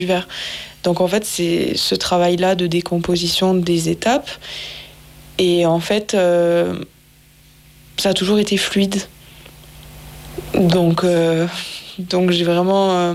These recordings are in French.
du verre. Donc en fait, c'est ce travail-là de décomposition des étapes. Et en fait, ça a toujours été fluide. Donc j'ai vraiment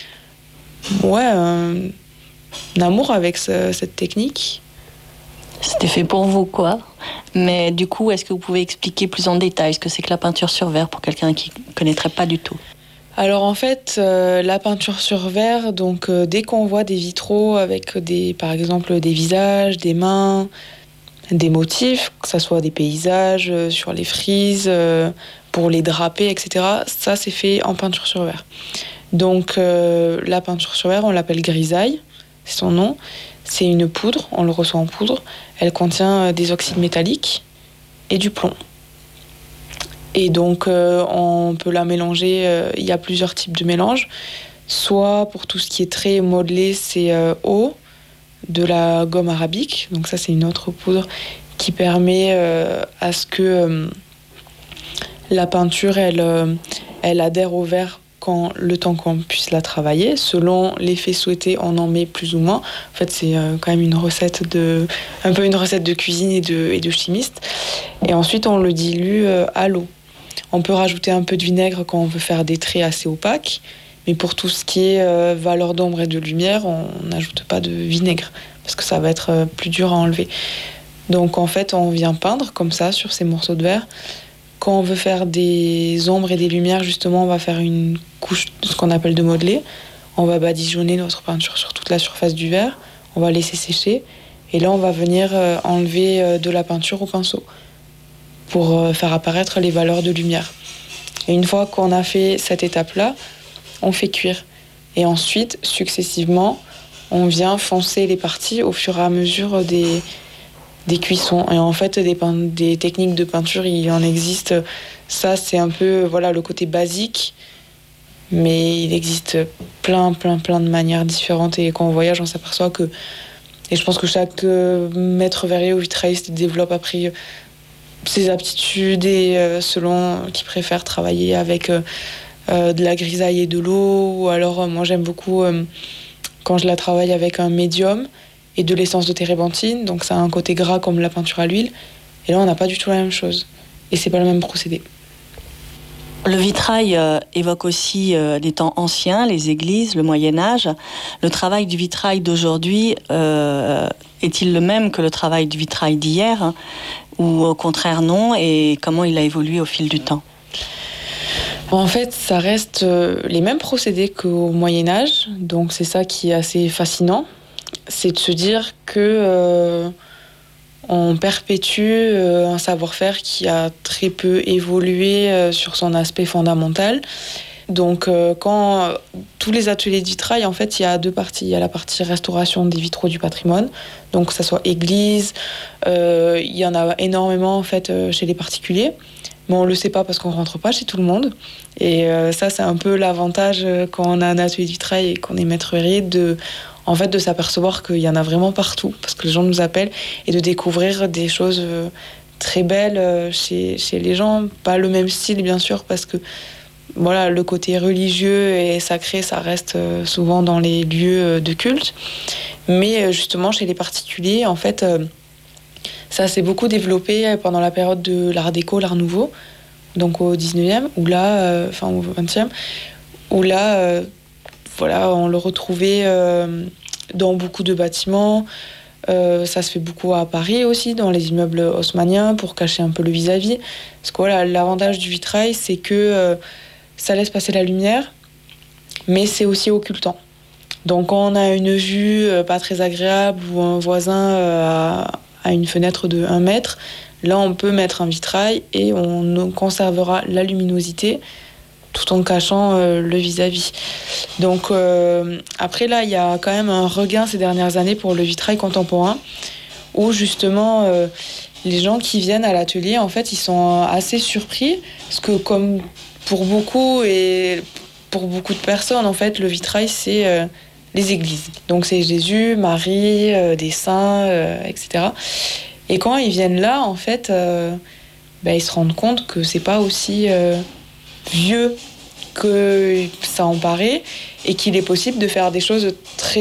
un amour avec cette technique. C'était fait pour vous, quoi. Mais du coup, est-ce que vous pouvez expliquer plus en détail ce que c'est que la peinture sur verre pour quelqu'un qui ne connaîtrait pas du tout? Alors en fait, la peinture sur verre, donc dès qu'on voit des vitraux avec par exemple des visages, des mains, des motifs, que ce soit des paysages sur les frises, pour les draper, etc. Ça, c'est fait en peinture sur verre. Donc la peinture sur verre, on l'appelle grisaille, c'est son nom. C'est une poudre, on le reçoit en poudre. Elle contient des oxydes métalliques et du plomb. Et donc on peut la mélanger, il y a plusieurs types de mélanges. Soit pour tout ce qui est très modelé, c'est eau, de la gomme arabique. Donc ça, c'est une autre poudre qui permet à ce que la peinture, elle adhère au verre le temps qu'on puisse la travailler. Selon l'effet souhaité, on en met plus ou moins. En fait, c'est quand même un peu une recette de cuisine et de chimiste. Et ensuite, on le dilue à l'eau. On peut rajouter un peu de vinaigre quand on veut faire des traits assez opaques. Mais pour tout ce qui est valeur d'ombre et de lumière, on n'ajoute pas de vinaigre parce que ça va être plus dur à enlever. Donc en fait, on vient peindre comme ça sur ces morceaux de verre. Quand on veut faire des ombres et des lumières, justement, on va faire une couche, ce qu'on appelle de modeler. On va badigeonner notre peinture sur toute la surface du verre. On va laisser sécher. Et là, on va venir enlever de la peinture au pinceau pour faire apparaître les valeurs de lumière. Et une fois qu'on a fait cette étape-là, on fait cuire. Et ensuite, successivement, on vient foncer les parties au fur et à mesure des cuissons. Et en fait, des techniques de peinture, il en existe. Ça, c'est un peu le côté basique. Mais il existe plein de manières différentes. Et quand on voyage, on s'aperçoit que... Et je pense que chaque maître verrier ou vitrailliste développe après ses aptitudes et selon qui préfère travailler avec de la grisaille et de l'eau. Ou alors, moi, j'aime beaucoup quand je la travaille avec un médium et de l'essence de térébenthine, donc ça a un côté gras comme la peinture à l'huile. Et là, on n'a pas du tout la même chose. Et c'est pas le même procédé. Le vitrail évoque aussi des temps anciens, les églises, le Moyen-Âge. Le travail du vitrail d'aujourd'hui est-il le même que le travail du vitrail d'hier, ou au contraire non? Et comment il a évolué au fil du temps? En fait, ça reste les mêmes procédés qu'au Moyen-Âge, donc c'est ça qui est assez fascinant. C'est de se dire que on perpétue un savoir-faire qui a très peu évolué sur son aspect fondamental. Donc quand tous les ateliers de vitrail, en fait, il y a deux parties. Il y a la partie restauration des vitraux du patrimoine, donc que ça soit église, il y en a énormément en fait chez les particuliers. Mais on le sait pas parce qu'on rentre pas chez tout le monde. Et ça, c'est un peu l'avantage quand on a un atelier de vitrail et qu'on est maître verrier de s'apercevoir qu'il y en a vraiment partout, parce que les gens nous appellent, et de découvrir des choses très belles chez les gens. Pas le même style, bien sûr, parce que le côté religieux et sacré, ça reste souvent dans les lieux de culte. Mais justement, chez les particuliers, en fait, ça s'est beaucoup développé pendant la période de l'Art déco, l'Art nouveau, donc au 19e, ou là, au 20e, où là, on le retrouvait dans beaucoup de bâtiments. Ça se fait beaucoup à Paris aussi, dans les immeubles haussmanniens, pour cacher un peu le vis-à-vis. Parce que l'avantage du vitrail, c'est que ça laisse passer la lumière, mais c'est aussi occultant. Donc quand on a une vue pas très agréable ou un voisin à une fenêtre de 1 mètre, là on peut mettre un vitrail et on conservera la luminosité tout en cachant le vis-à-vis. Donc après là, il y a quand même un regain ces dernières années pour le vitrail contemporain, où justement les gens qui viennent à l'atelier, en fait, ils sont assez surpris, parce que comme pour beaucoup et pour beaucoup de personnes, en fait, le vitrail, c'est les églises. Donc c'est Jésus, Marie, des saints, etc. Et quand ils viennent là, en fait, ils se rendent compte que c'est pas aussi vieux que ça en paraît et qu'il est possible de faire des choses très